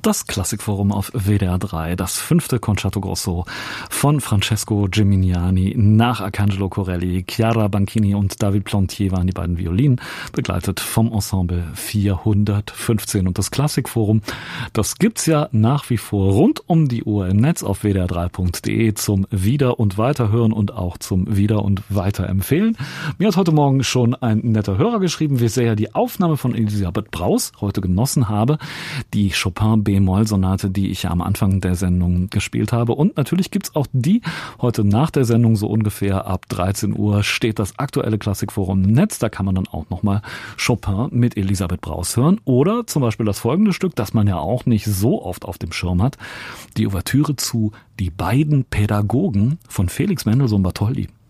Das Klassikforum auf WDR 3, das 5. Concerto Grosso von Francesco Gimignani nach Arcangelo Corelli, Chiara Banchini und David Plantier waren die beiden Violinen, begleitet vom Ensemble 415. Und das Klassikforum, das gibt's ja nach wie vor rund um die Uhr im Netz auf wdr3.de zum Wieder- und Weiterhören und auch zum Wieder- und Weiterempfehlen. Mir hat heute Morgen schon ein netter Hörer geschrieben, wie sehr er die Aufnahme von Elisabeth Braus heute genossen habe, die Chopin B-Moll-Sonate, die ich ja am Anfang der Sendung gespielt habe. Und natürlich gibt's auch die. Heute nach der Sendung, so ungefähr ab 13 Uhr, steht das aktuelle Klassikforum im Netz. Da kann man dann auch nochmal Chopin mit Elisabeth Braus hören. Oder zum Beispiel das folgende Stück, das man ja auch nicht so oft auf dem Schirm hat. Die Ouvertüre zu Die beiden Pädagogen von Felix Mendelssohn Bartholdy.